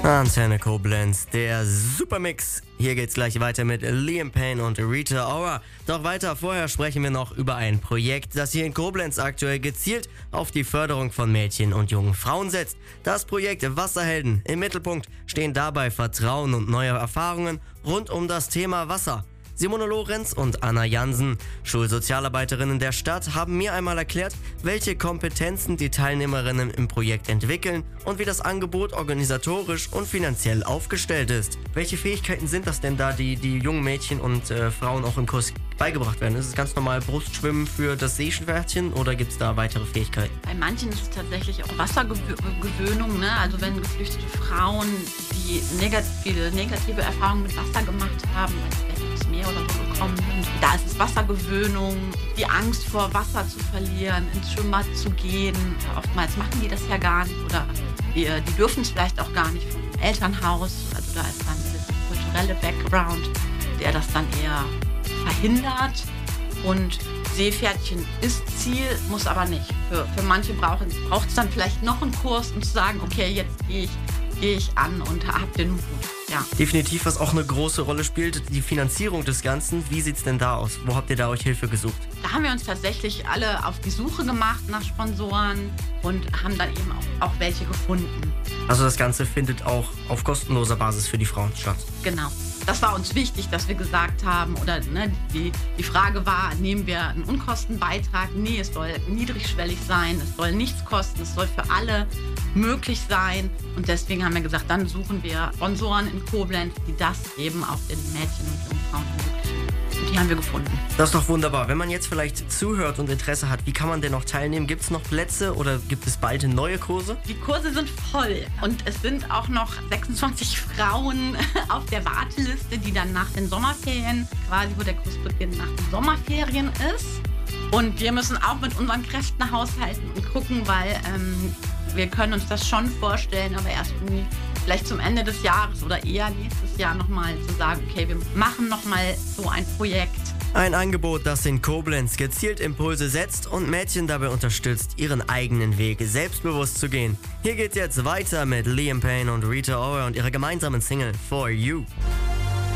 Antenne Koblenz, der Supermix. Hier geht's gleich weiter mit Liam Payne und Rita Ora. Doch vorher sprechen wir noch über ein Projekt, das hier in Koblenz aktuell gezielt auf die Förderung von Mädchen und jungen Frauen setzt. Das Projekt Wasserhelden. Im Mittelpunkt stehen dabei Vertrauen und neue Erfahrungen rund um das Thema Wasser. Simone Lorenz und Anna Jansen, Schulsozialarbeiterinnen der Stadt, haben mir einmal erklärt, welche Kompetenzen die Teilnehmerinnen im Projekt entwickeln und wie das Angebot organisatorisch und finanziell aufgestellt ist. Welche Fähigkeiten sind das denn da, die jungen Mädchen und Frauen auch im Kurs beigebracht werden? Ist es ganz normal Brustschwimmen für das Seeschwärtchen oder gibt es da weitere Fähigkeiten? Bei manchen ist es tatsächlich auch Wassergewöhnung, ne? Also wenn geflüchtete Frauen, die viele negative Erfahrungen mit Wasser gemacht haben, ins Meer oder so gekommen sind. Da ist es Wassergewöhnung, die Angst vor Wasser zu verlieren, ins Schwimmbad zu gehen. Oftmals machen die das ja gar nicht oder die dürfen es vielleicht auch gar nicht vom Elternhaus. Also da ist dann dieser kulturelle Background, der das dann eher verhindert. Und Seepferdchen ist Ziel, muss aber nicht. Für manche braucht es dann vielleicht noch einen Kurs, um zu sagen, okay, jetzt gehe ich an und habe den Mut. Ja. Definitiv, was auch eine große Rolle spielt, die Finanzierung des Ganzen. Wie sieht es denn da aus? Wo habt ihr da euch Hilfe gesucht? Da haben wir uns tatsächlich alle auf die Suche gemacht nach Sponsoren und haben dann eben auch welche gefunden. Also das Ganze findet auch auf kostenloser Basis für die Frauen statt? Genau. Das war uns wichtig, dass wir gesagt haben, oder die Frage war, nehmen wir einen Unkostenbeitrag? Nee, es soll niedrigschwellig sein, es soll nichts kosten, es soll für alle möglich sein. Und deswegen haben wir gesagt, dann suchen wir Sponsoren in Koblenz, die das eben auch den Mädchen und jungen Frauen ermöglichen. Und die haben wir gefunden. Das ist doch wunderbar. Wenn man jetzt vielleicht zuhört und Interesse hat, wie kann man denn noch teilnehmen? Gibt es noch Plätze oder gibt es bald neue Kurse? Die Kurse sind voll und es sind auch noch 26 Frauen auf der Warteliste, die dann nach den Sommerferien, quasi wo der Kursbeginn nach den Sommerferien ist. Und wir müssen auch mit unseren Kräften haushalten und gucken, weil wir können uns das schon vorstellen, aber erst irgendwie vielleicht zum Ende des Jahres oder eher nächstes Jahr nochmal zu sagen, okay, wir machen nochmal so ein Projekt. Ein Angebot, das in Koblenz gezielt Impulse setzt und Mädchen dabei unterstützt, ihren eigenen Weg selbstbewusst zu gehen. Hier geht's jetzt weiter mit Liam Payne und Rita Ora und ihrer gemeinsamen Single For You.